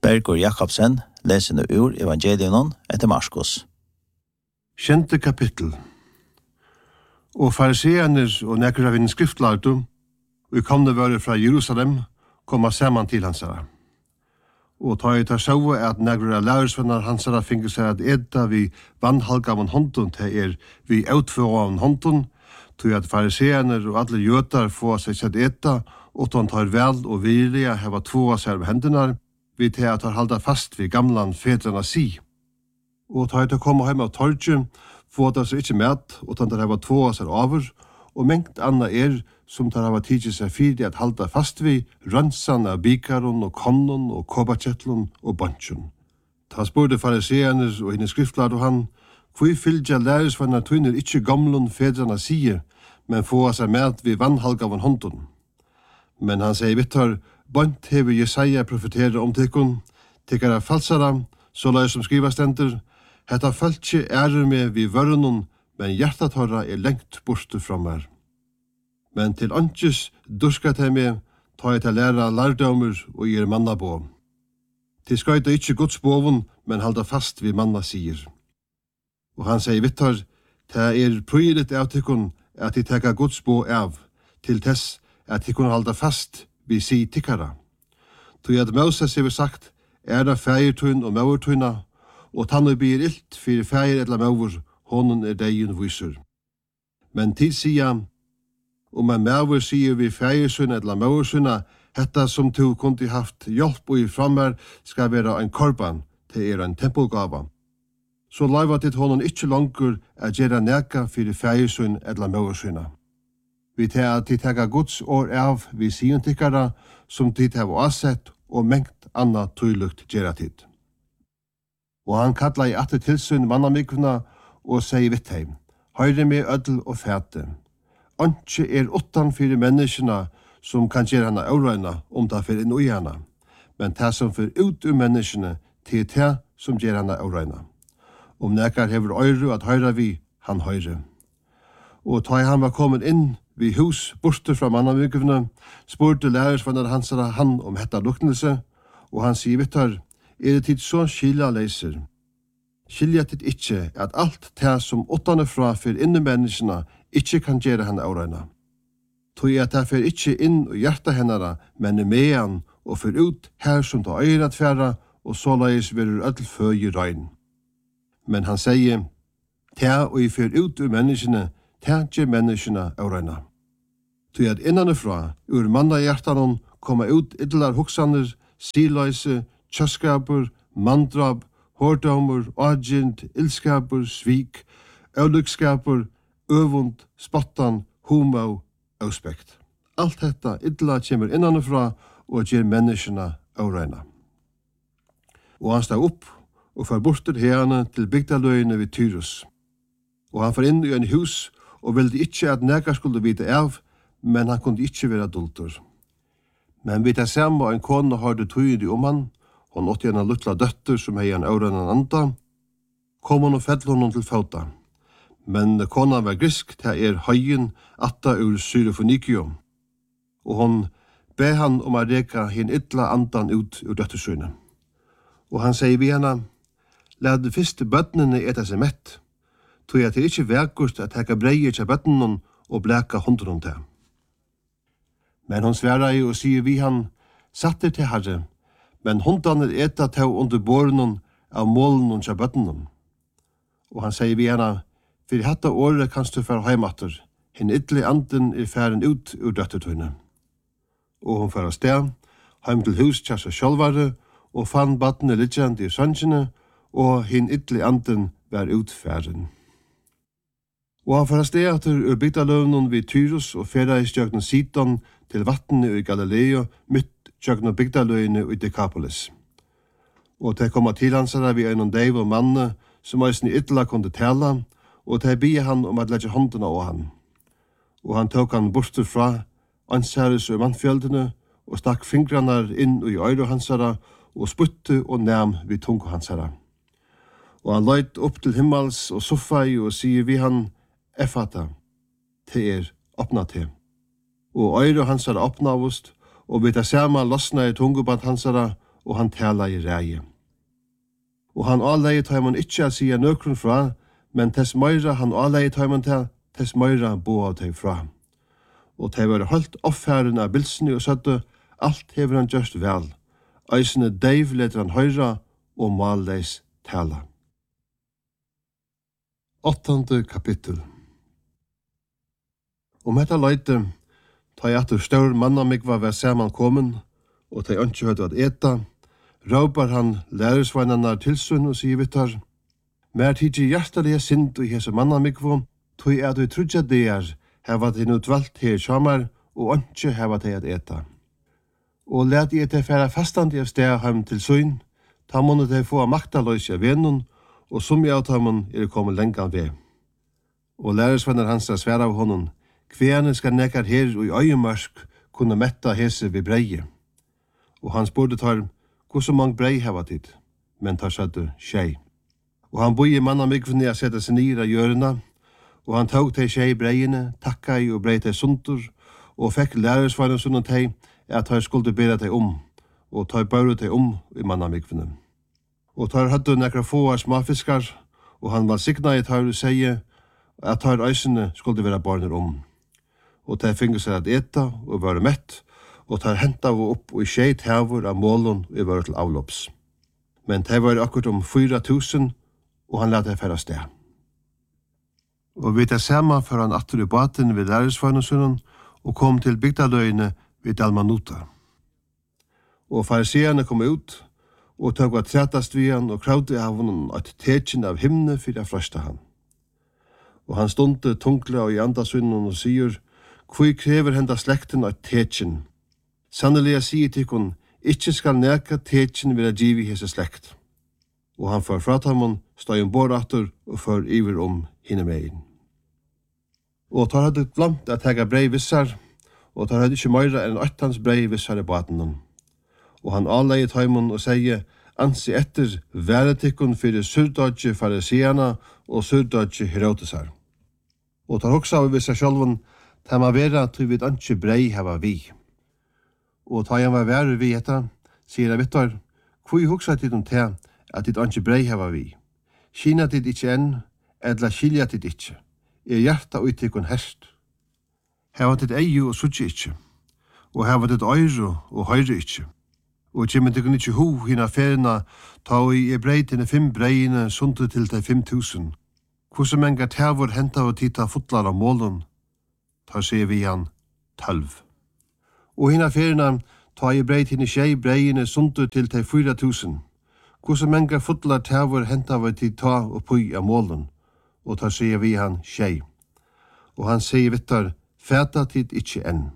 Bergur Jakobsen leser ur Evangelion etter Marskos. 7. kapittel. Og fariseernes og nekker av en skriftlærte, og komne være fra Jerusalem, komma sammen til hansara. Og ta i ta sjåa at nekker av lærersvenner hansara finner seg at edda vi vannhalgavan hånden til vi utføravan hånden, til at fariseerne og alle jøtar få seg sett edda, og han tar vel og virlige heva tvåa seg av hendene, vi til at han halda fast vid gamlan fedrena si. Og ta til å komme hjem av torget, få det seg ikke med, og han tar heva tvåa seg over, og mengt anna som tar heva tidsi seg fyrir at halda fast vid rønsan av bikaron og konnon og kobakjettlon og bansjon. Ta spurte fariseernes og henne skriftlad og han, hvor fylgja læresvannar tøyner ikkje gamlun fedrena sige, men få seg med vid vannhalgavan hånden. Men han sier vittar, bant hever Jesaja profeterer om tikkun, tikkara falsara, så la som skriva stender, hetta fölkje med vi vörnun, men hjertat horra lengt borte fra mer. Men til antis durskat hei med, ta jeg til læra lærdomur og mannabå. Til skaita ikkje Guds bovun, men halda fast vi manna sier. Og han sier vittar, ta prøyret av tikkun, at de teka Guds bo av, til tess at de kunne halda fast vi si tikkara. Tog at Moses hever sagt, det feirtun og maurtuna, og tannu blir ilt fyrir feir eller maur, honon degin vísur. Men til sia, om en maur sier vi feirsun eller maursunna, hetta som tu kundi haft hjelp og i frammer, skal vera ein korban, til ein tempelgava. Så laiva til honon ikkje langur at gjerra neka fyrir feirsun eller maursunna. Vi tar at de tega Guds år av vi sier tikkara, som de har avsett og mengt anna tøylukt gjerra tid. Og han kalla i atter tilsyn mannamikvuna og sier vitt heim, høyre med ødel og fæte. Antje utan fyrir menneskena som kan gjøre hana aurøyna det fyrir inn ui hana, men det som fyrir ut menneskene til det som gjør hana aurøyna. Om nekar hever øyru at høyra vi, han høyre. Og ta han var kommet inn vi hus borte fra mannamikvuna, spurte lærersvannar hansara han om hetta luknelse, og han sier vittar, det tid så skilja leiser. Skilja tid ikkje at alt det som åttane fra for inne menneskene ikkje kan gjøre henne aurøyna. Tog at det for ikkje inn og hjerta hennara, men med han og for ut her som tar øyret færa, og så leis verur ødel føy røyn. Men han sier, ta og i for ut ur menneskene, ta gjør menneskene aurøyna. Tog at innanifra, ur manna hjertanon, koma ut idlar hoksaner, stiløyse, tjøskapur, mandrab, hårdomur, agint, ilskapur, svik, øvlykskapur, øvund, spottan, humau, auspekt. Alt detta idla kjemur innanifra og gjer menneskene aurøyna. Og han steg opp og far bortur herane til bygdaløyene vid Tyrus. Og han far inn i en hus og ville ikkje at nekar skulle vite av, men han kunne ikkje være dultur. Men vi tar samme en kone hørte tøyende om han, hon åtte en luttla døtter som hei en aurøyna anda, kom hon og fedde honom til fauta. Men kona var grisk, det høyen atta ur Syrofonikio, og hon be han om å reka hin idla andan ut ur døttersynet. Og han sier vi henne, lad de første bøttene eta seg mett, tog jeg til ikkje verkost at hekka breier til bøttene og bleka hundren til. Men hon sverra i og sier vi han, satter til herre, men hundene eta til under båren av målen til bøttene. Og han sier vi henne, for i hatta året kanst du fære heimatter, hin idli anden færen ut ur døttertøyne. Og hon fære sted, heim til hus til seg sjálvare, og fann battene lidjand i sønnsjene, og hin idli anden var utfæren. Og han fære sted etter ur bygdaløvnen vid Tyrus og fære i stjøknen Sidon til vattene i Galileo, mitt stjøknen bygdaløyene i Decapolis. Og til kom til hansara vi en deiv og manne, som eisen i idla kunne tala, og til bie han om at legge håndene av han. Og han tok han borster fra ansæres og mannfjeldene, og stakk fingrarna inn i øyre hansara, og sputte og nam vid tunga hansara. Og han løyt opp til himmels og soffai og sier vi han, Effata, til åpna til. Og øyre hansara åpna avust, og vi tar sama losna i tunguband hansara, og han tala i reie. Og han avleie tøymon ikkje a sia nøkron fra, men tess møyra han avleie tøymon til, tess møyra bo av teg fra. Og teg var holdt oppfæren av bilsni og søtte, alt hever han gjørst vel. Eisene deiv leter han høyra og malleis tala. 8. kapittel. Hetta leite, ta jeg atter stør mannamigva var saman kommen, og ta jeg ikke høyde at eta, råpar han lærersveinarnar tilsyn og sier vittar, mer tidsi hjertelige sind og hese mannamigvo, tog at vi trudja det heva til utvalt her samar, og ikke heva til at eta. Og let jeg til færa fastand i sted heim til søyn, ta måned til få maktaløys av venun, og som jeg av tamun kommet lengan ved. Og lærersvenner hans sværa av honom, kvene skal nekkar her og i øyemørsk kunne metta hese ved breie. Og han spurte tar, hvordan mange brei heva tid, men tar søtte tjei. Og han boi i mannamigvene a sette seg nir av hjørna, og han tog til tjei breiene, takka i og brei til sundur, og fekk lærersvenner sunn teg, at han skulle bera teg og tar børu teg i mannamigvene. Og tar høttu nekra få smafiskar, og han var signa i tar og seie, at tar eisene skulle være barner Og tar fingur seg at eta og være mett, og tar henta av opp og skjeit hevur av målun og var til avlopps. Men det var akkurat 4.000, og han lette færa sted. Og vi tar sama for han atter i baten ved lærersvagnusunnen, og kom til bygdaløyene ved Dalmanuta. Og fariseerne kom ut, og tog var trætast vi han, og kravde av honom et tekjen av himne for å frøsta han. Og han stunde tungla og i andasunnen og sier, «Hvor krever henda slekten av tekjen? Sannelig jeg sier til hun, ikke skal neka tekjen ved å givi hese slekt.» Og han får fratamon, stod bordatter og får iver hinne megin. Og tar hadde glemt at hega brei vissar, og tar hadde ikke møyra enn 8 brei vissar i baten. Og han avleie taimon og sier, «Ansi etter væretikkun fyrir surdodje fariseana og surdodje Herodesar.» Og tar hoksa av vissa sjálfun, ta ma vera til vi ikke brei hava vi. Og ta han var væru vi etta, sier jeg vittar, hvor hoksa tid te at dit ikke brei hava vi. Kina tid ikke enn, edla skilja tid ikke. Hjarta uttikkun herst. Hava tid eiu og sutje ikke. Og hava tid øyru og høyre ikke. Og kjemmen tikkun ikke hu hina ferina, ta i brei til 5 breine sundu til 5.000. Hvordan menga tævur henta og tita fotlar av målun, tar sier vi han 12. Og hina ferina ta i brei til 6 breine sundu til 4.000. Hvordan menga fotlar tævur henta og tita og pui av målun, og tar sier vi han 6. Og han sier vittar, fæta tid ikkje enn.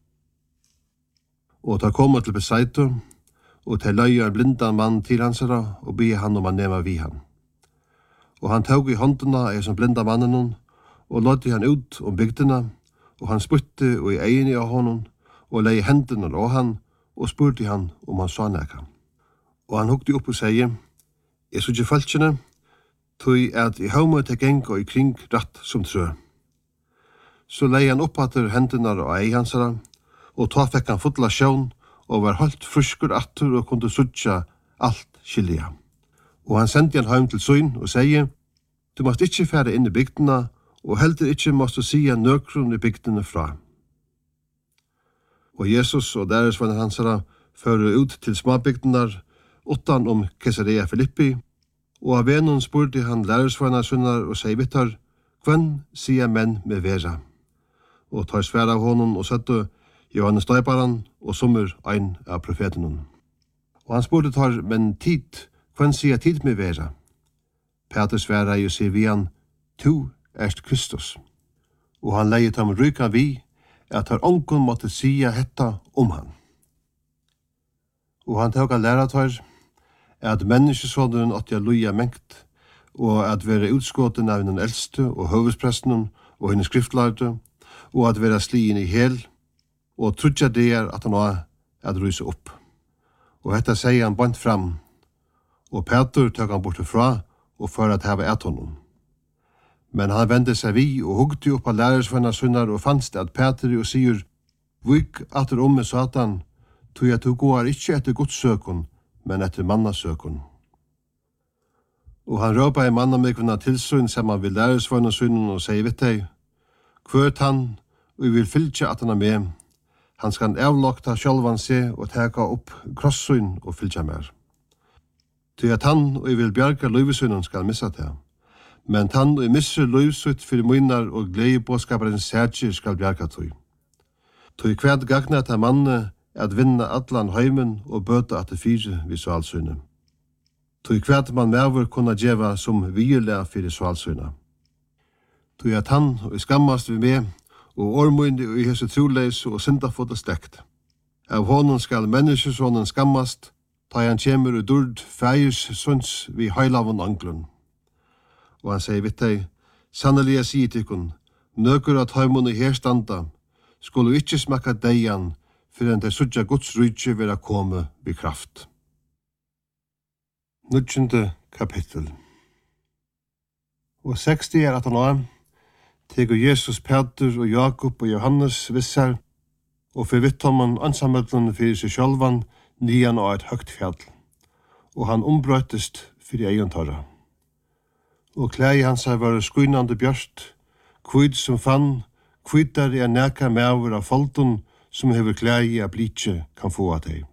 Og tar koma til Besaitu, og til løya en blindan mann til hansara, og be han å nema vi han. Og han tog i håndena av som blinda mannen, og lodde han ut bygdena, og han spurte og i egene av honom, og leie hendene av han, og spurte han han sa nekka. Og han hukte opp og sier, «Jeg så ikke falskjene, tog at i hauma til geng og i kring ratt som trø.» Så leie han opp etter hendene av eihansara, og ta fikk han fotla sjån, og var holdt fruskur atter og kunne sutja alt skilja. Og han sendte han heim til søyn og sier, «Du måst ikkje fære inn i bygdena, og heldur ikkje måst du sia nøkron i bygdene fra.» Og Jesus og deres venner hansara fører ut til småbygdenar, utan Caesarea Philippi, og av vennen spurte han lærersvenner sunnar og sier vittar, «Hvem sier menn med vera?» Og tar sværa av honom og sette Johannes Døyparan og sommer ein av profetenen. Og han spurte tar, «Men tid, hvem sier tid med vera?» Peter sværa og sier vi han, «Tu erst Kristus.» Og han leiet ham ryka vi, at har onken måtte sia hetta han. Og han tåg a læra tar, at menneskesåderen åtte luja mengt, og at være utskåten av den eldste og høvespresten og henne skriftlærte, og at være slien i hel, og trudja det at han var at ryse opp. Og hetta sier han bant fram, og Peter tåg han bortifra, og for at hava et honom. Men han vendte seg vi og hugde opp av lærersvenner sunnar og fannst at Peter og sier, «Vik atter med Satan, tog at du går ikkje etter godssøkon, men etter mannasøkon. Og han råpa i mannamikvina tilsyn saman vi læresvøyna synen og sier vitt deg, kvørt han, og vi vil fylgja at han er med, han skal avlokta sjálvan seg og teka opp krossyn og fylgja mer. Til at han og vi vil bjarga løyvesynen skal missa til, men han og misser løyvsyt fyrir munar og gledebåskaparens særkir skal bjarga tøy. Tøy kvært gagna til manne at vinna allan heimen og bøta at det fire vi svalsyne. Tøy kvært man merver kunna djeva som viela fyrir svalsyna. Tøy at han og skammast vi med, og ormundi og i hese troleis og syndafota stekt. Av honom skal menneskesonen skammast, ta han kjemur og durd fægis sunds vi heilavon anglun. Og han sier vitt deg, sannelig jeg sier tikkun, nøkur at heimun i herstanda, skulle ikkje smakka deian, fyrir enn de sudja Guds rydje vera komme vi kraft. 9. kapittel. Og 60 at han år, tegur Jesus, Peter og Jakob og Johannes vissar, og fyrir vittomman ansamöllun fyrir seg sjálvan, nian og et høgt fjall, og han ombrøttist fyrir eion torra. Og klæi hans var skuinande bjørst, kvid som fann, kvidar er neka mever av folden som hever klæi av blitje kan få av deg.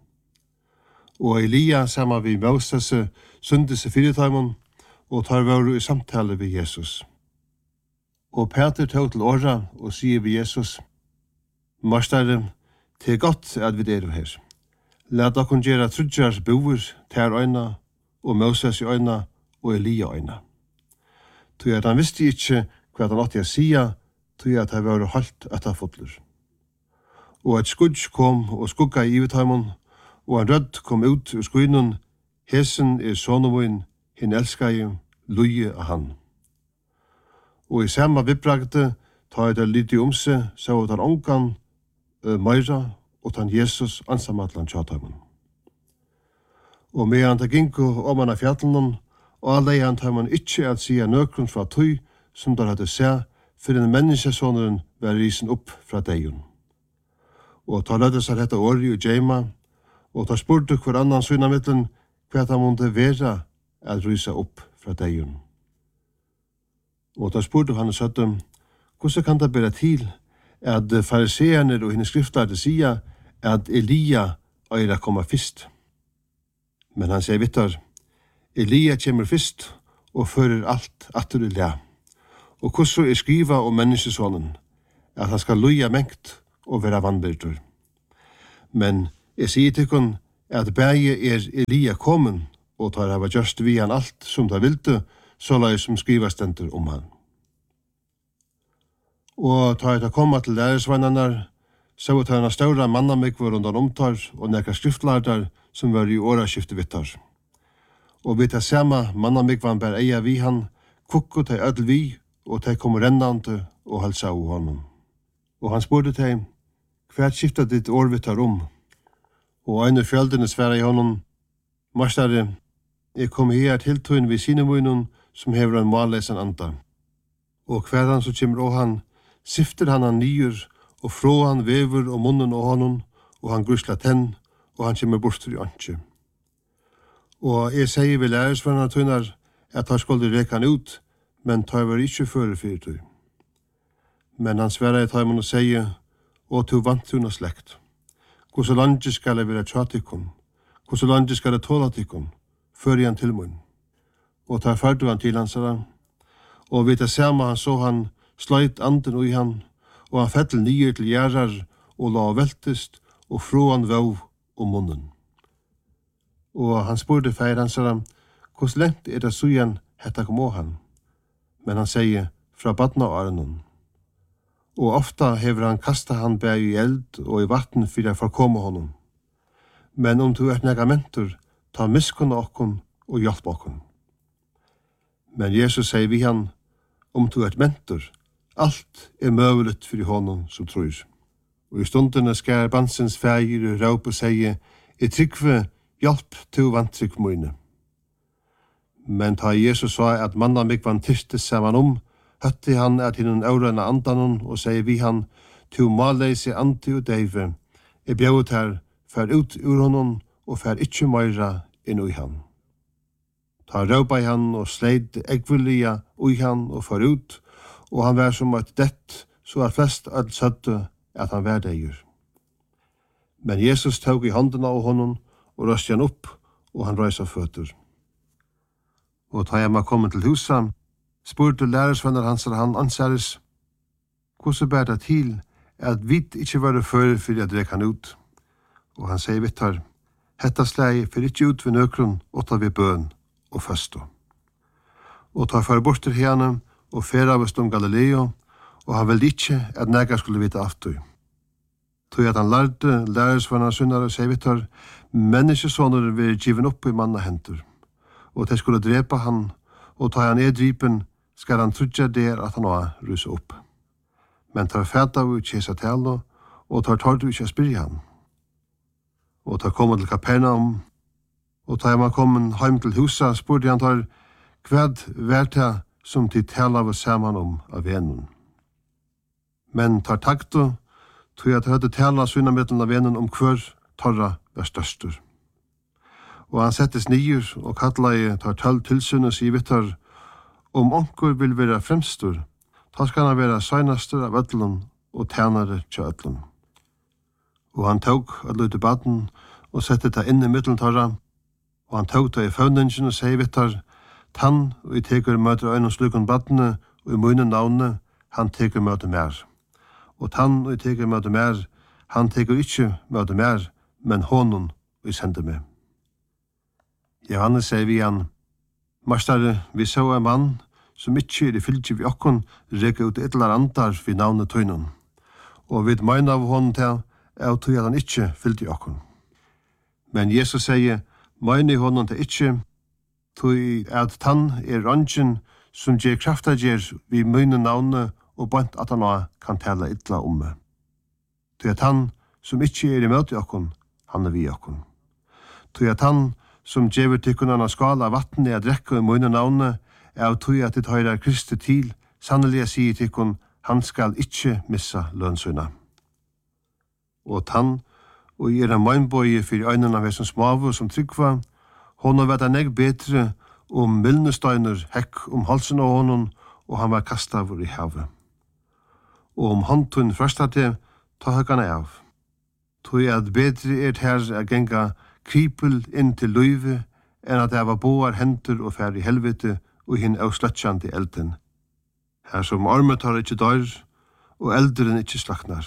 Og Elia saman vi Moses sunde seg fyrirtaimon, og tar varu i samtale vi Jesus. Og Peter tog til åra og sier vi Jesus, Mastare, det er godt at vi er her. Lat okkon gjera trudjar boer ter øyna, og Moses i øyna, og Elia øyna. Tøy at han visste ikkje hva han åtti å sia, tøy at han var halt etter fotler. Og et skudj kom og skugga i ivetaimon, og en rødd kom ut ur skuinen, hesen er sonomoin, hin elskai, luje av han. Og i samme vibragte, ta det lite omse, så at han ongan, meira, og tan Jesus ansamatlan tjataimon. Og medan ta ginko om han av fjallen, og alle han tar man ikkje at sia nøkrun fra tøy, som der hadde se, for en menneskesåneren var risen opp fra deion. Og ta lødde seg dette åri og djeima, og ta spurte hver annan synamiddelen, hva han måtte være at rysa opp fra deion. Og ta spurte han og søtte, hvordan kan det bære til at fariseerne og henne skriftlærte sier at Elia øyre kommer først? Men han sier vittar, Elia kommer først og fører alt atter i le. Og hvordan er skriva om menneskesånen, at han skal luja mengt og være vannbyrdur. Men jeg sier til henne at bæge er Elia kommen, og tar hava gjørst vi han alt som ta vilde, så la som skriva stendur om han. Og tar jeg koma til læresvannarnar, så tar han større mannamikvar under omtar og nekka skriftlærtar som var i åraskifte vittar. Og vi tar samme mannamikvan bær eia vi han, kukko til ødel vi, og til kom rennande og halsa av honom. Og han spurte til, hvert skiftet ditt år vittar om? Og øyne fjöldene sværa i honom, Mastare, jeg kom her til tøyen vi sinemunnen som hever en malleisen anda. Og hver han så kommer og han, sifter han nyer, og frå han vever og munnen og honom, og han grusla tenn, og han kommer bort i antje. Og jeg sier vi læresvennerne tøynar, at han skulle reka han ut, men tar var ikke føre fyrir tøy. Men han sverre i tøymon og sier, og to vant tøyna slekt. Hvordan landet skal jeg være tjatikon? Hvordan landet skal jeg tåla tikon? Før han til munn. Og tar fyrdu han til hans herre. Og vidt det samme han så han sløyt anden ui han, og han fettel nye til gjerrar, og la veltest, og frå han vau og munnen. Og han spurte feir hans herre, hvordan lengt er det sujan hetta kom å han? Men han sier, fra badna og arnon. Og ofta hever han kasta han bæg i eld og i vatten fyrir å forkomme honom. Men om du er nega mentor, ta miskunna okkon og hjelp okkon. Men Jesus sier vi han, om du er mentor, alt er møvelet fyrir honom som tror. Og i stundene skær bansens feir raup og sier, jeg tryggve hjelp til vantrykk møyne. Men ta Jesus sa at manna mig vann tystes saman høtti han at hinnen aurana andanon og sier vi han, tu malleise anti og deive, bjauet her, fær ut ur honom og fær ikkje meira inn i han. Ta råpa i han og sleit eggvilliga i han og for ut, og han var som et dett, så at flest ødel søtte at han var deier. Men Jesus tog i hånden av honom og røste han opp, og han røysa føtter. Og ta jeg var kommet til huset, spurte lærersvenner hans og han ansares, hvordan ber det til at vi ikke var før for jeg drek han ut? Og han sier vittar, hetta slei for ikke ut ved nøkron, og ta vi bøn og føsto. Og ta for bort til henne, og færa av om Galileo, og han ville ikke at nega skulle vite aftur. Tog at han lærte lærersvenner synnare, sier vittar, menneskesåner vil given opp i manna hentur, og de skulle drepa han, og ta han dripen, skal han trudja der at han var rusa opp. Men tar fæta vi kjesa talo, og tar tårdu ikke å spyrja han. Og tar kommet til Kapernaum, og tar man kommet heim til husa, spurte han tar, hvad verta som de tala vi saman av venen. Men tar takto, tog jeg til høyde tala sunna middelen av venen hver torra var størstur. Og han settes nyer og kallar tar 12 tilsynnes i vittar, onkur vil være fremstur, ta skal han være søgnastur av ødlun og tænare til ødlun. Og han tok at løyte baden og sette det inn i middelen torra, og han tok det i føvningen og sier vittar, tann og i teker møter øynene slukon badene og i munnen navnet, han teker møter mer. Og tann og i teker møter mer, han teker ikke møter mer, men honom og i sender meg. Johannes sier vi han, Mastare, vi så en mann som ikke i fylgje vi okkon reka ut etlar andar vi navnet tøynon. Og vi meina av honom til at tøy at han ikke fylgje okkon. Men Jesus sier, meina i honom til ikke, tøy at tann rongen som gjer krafta gjer vi møyne navnet og bant at han kan tala ytla om meg. Tøy at han som ikke i møte okkon, han vi okkon. Tøy at han som gjever tykkunarna skala vattnet a drekka i møyne navnet, av tøy at det høyrer Kristi til, sannelig sier tykkun, han skal ikkje missa lønnsøyna. Og tann, og i en møgnbøye for øynene av hesson smavu som tryggva, hon har vært negg betre mylnestøyner hekk halsen av honom, og han var kastavur i havet. Og håndtun frøstate, ta høkane av. Tøy at bedre her a genga kripel inn til løyve, enn at det var boar hendur og fær i helvete og hinn avsløtsjandi elden. Her som armetar ikkje dør, og elderen ikkje slaknar.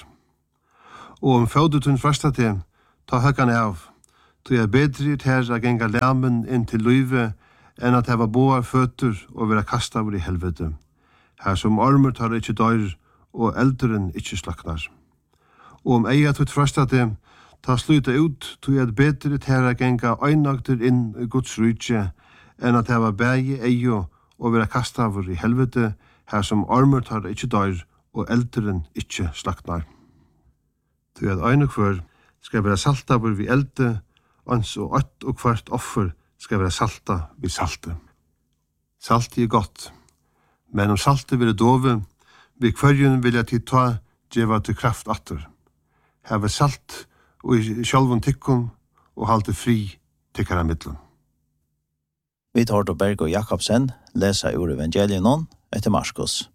Og fødutun frastate, ta høkane av, tog jeg bedre her a genga læmen inn til løyve, enn at det var boar føtur og vera kastavur i helvete. Her som armetar ikkje dør, og elderen ikkje slaknar. Og eia tut frastate, ta sluta ut, tog jeg bedre til å genga øynagter inn i Guds rydje, enn at det var bæge eio og vera kastavur i helvete, her som armur tar ikkje dør, og elderen ikkje slaknar. Tog jeg øynagfer skal vera saltavur vi elde, ans og ått og kvart offer skal vera salta vi salte. Salti er godt, men om salti vil dove, vi kvarjun vilja til ta djeva til kraft atter. Her var salt, og i sjálfun tykkum, og halte fri tykkara middelen. Vi tar til Berg og Jakobsen, lesa ur evangelien etter Marskos.